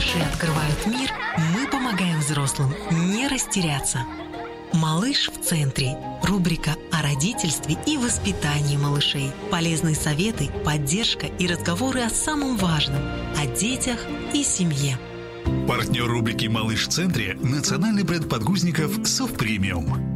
малыши открывают мир, мы помогаем взрослым не растеряться. «Малыш в центре» – рубрика о родительстве и воспитании малышей. Полезные советы, поддержка и разговоры о самом важном – о детях и семье. Партнер рубрики «Малыш в центре» – национальный бренд подгузников «Совпремиум».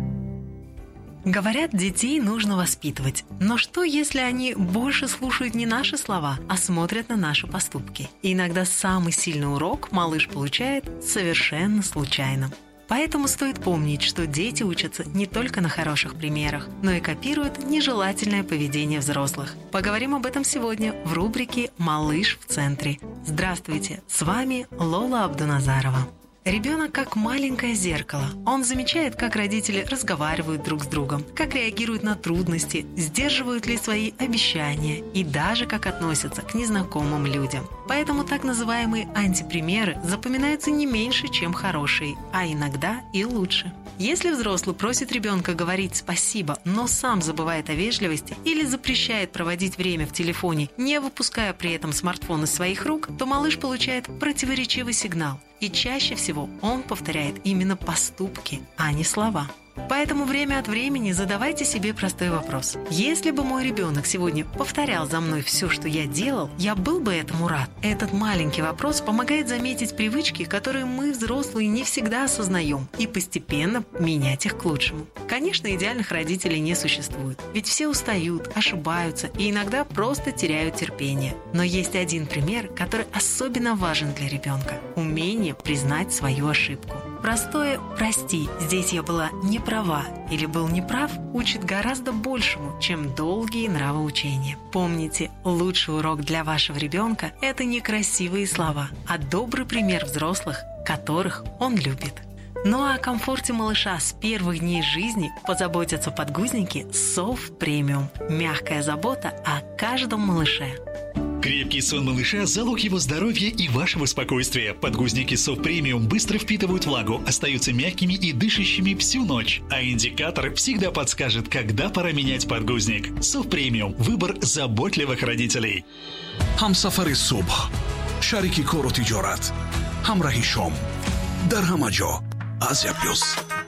Говорят, детей нужно воспитывать. Но что, если они больше слушают не наши слова, а смотрят на наши поступки? И иногда самый сильный урок малыш получает совершенно случайно. Поэтому стоит помнить, что дети учатся не только на хороших примерах, но и копируют нежелательное поведение взрослых. Поговорим об этом сегодня в рубрике «Малыш в центре». Здравствуйте, с вами Лола Абдуназарова. Ребенок как маленькое зеркало. Он замечает, как родители разговаривают друг с другом, как реагируют на трудности, сдерживают ли свои обещания и даже как относятся к незнакомым людям. Поэтому так называемые антипримеры запоминаются не меньше, чем хорошие, а иногда и лучше. Если взрослый просит ребенка говорить «спасибо», но сам забывает о вежливости или запрещает проводить время в телефоне, не выпуская при этом смартфон из своих рук, то малыш получает противоречивый сигнал. И чаще всего он повторяет именно поступки, а не слова. Поэтому время от времени задавайте себе простой вопрос. Если бы мой ребенок сегодня повторял за мной все, что я делал, я был бы этому рад? Этот маленький вопрос помогает заметить привычки, которые мы, взрослые, не всегда осознаем, и постепенно менять их к лучшему. Конечно, идеальных родителей не существует, ведь все устают, ошибаются и иногда просто теряют терпение. Но есть один пример, который особенно важен для ребенка – умение признать свою ошибку. Простое «прости, здесь я была не права» или «был неправ» учит гораздо большему, чем долгие нравоучения. Помните, лучший урок для вашего ребенка – это не красивые слова, а добрый пример взрослых, которых он любит. Ну а о комфорте малыша с первых дней жизни позаботятся подгузники Совпремиум. Мягкая забота о каждом малыше. Крепкий сон малыша – залог его здоровья и вашего спокойствия. Подгузники Совпремиум быстро впитывают влагу, остаются мягкими и дышащими всю ночь. А индикатор всегда подскажет, когда пора менять подгузник. Совпремиум – выбор заботливых родителей. ҳамсафари субҳ, шарики кору тиҷорат, ҳамраҳи шом, дар ҳама ҷо Азия Плюс.